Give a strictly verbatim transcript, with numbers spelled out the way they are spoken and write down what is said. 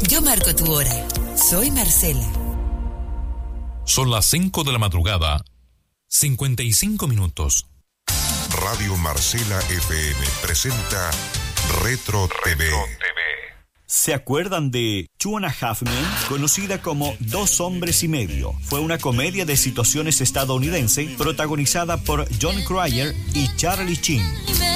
Yo marco tu hora. Soy Marcela. Son las cinco de la madrugada, cincuenta y cinco minutos. Radio Marcela F M presenta Retro T V. ¿Se acuerdan de Two and a Half Men? Conocida como Dos Hombres y Medio. Fue una comedia de situaciones estadounidense protagonizada por John Cryer y Charlie Sheen.